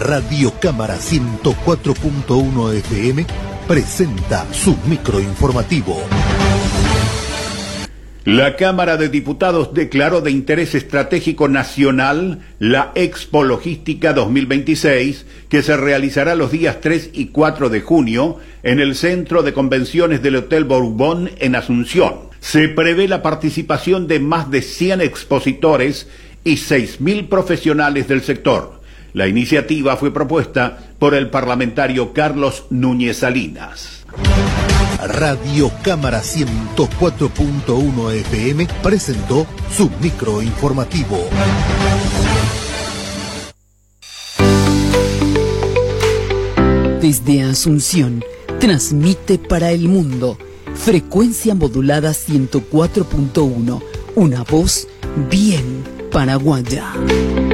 Radio Cámara 104.1 FM presenta su microinformativo. La Cámara de Diputados declaró de interés estratégico nacional la Expo Logística 2026, que se realizará los días 3 y 4 de junio en el Centro de Convenciones del Hotel Bourbon en Asunción. Se prevé la participación de más de 100 expositores y 6.000 profesionales del sector. La iniciativa fue propuesta por el parlamentario Carlos Núñez Salinas. Radio Cámara 104.1 FM presentó su microinformativo. Desde Asunción, transmite para el mundo. Frecuencia modulada 104.1. Una voz bien paraguaya.